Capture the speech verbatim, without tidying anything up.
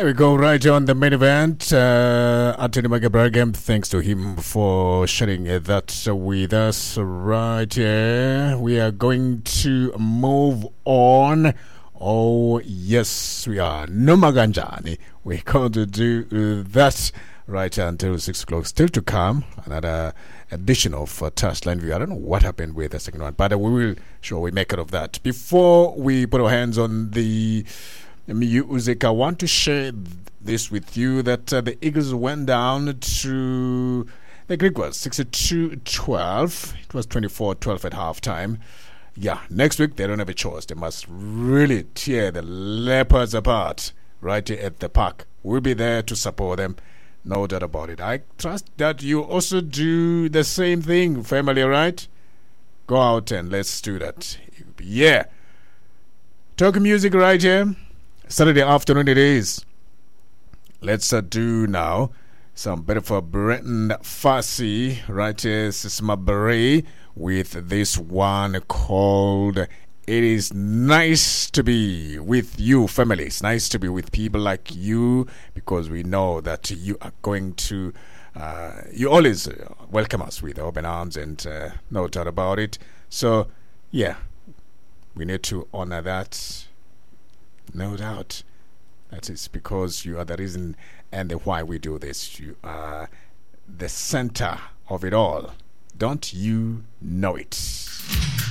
There we go, right on the main event. Uh, Anthony Magabragam, thanks to him for sharing uh, that uh, with us. Right here, we are going to move on. Oh, yes, we are. No Maganjani. We're going to do uh, that right until six o'clock. Still to come, another edition of uh, Touchline View. I don't know what happened with the second one, but uh, we will sure we make it of that. Before we put our hands on the music, I want to share this with you that uh, the Eagles went down to the Greek was sixty-two twelve. It was twenty-four twelve at halftime. Yeah, next week they don't have a choice. They must really tear the Leopards apart right here at the park. We'll be there to support them, no doubt about it. I trust that you also do the same thing, family, right? Go out and let's do that. Yeah. Talk music right here. Saturday afternoon it is. Let's uh, do now some better for Brenton Fassi right here, Sisma Beret, with this one called It Is Nice to Be With You, family. It's nice to be with people like you because we know that you are going to uh, you always welcome us with open arms and uh, no doubt about it. So yeah, we need to honor that. No doubt. That is because you are the reason and the why we do this. You are the center of it all. Don't you know it?